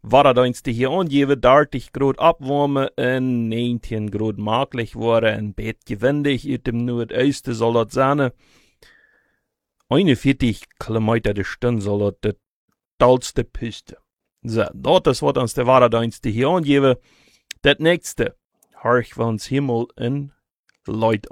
Wat dat uns hier angeben, 30 Grad abwarmen en 19 Grad maglich worden en beetje windig uit dem Noordoosten soll dat zijn. 41 Kilometer de Stunde soll dat de talste Piste. So, dat is wat uns de Wetterdienste hier angeben. Dat nächste, horch wir uns hier mal in Leut